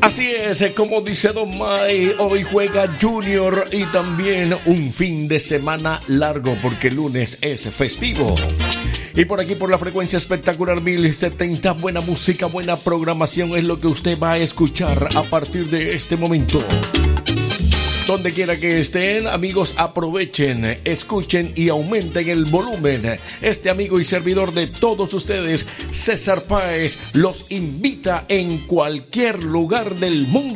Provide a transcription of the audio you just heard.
Así es, como dice Don May, hoy juega Junior y también un fin de semana largo porque el lunes es festivo. Y por aquí, por la frecuencia espectacular 1070, buena música, buena programación es lo que usted va a escuchar a partir de este momento. Donde quiera que estén, amigos, aprovechen, escuchen y aumenten el volumen. Este amigo y servidor de todos ustedes, César Páez, los invita en cualquier lugar del mundo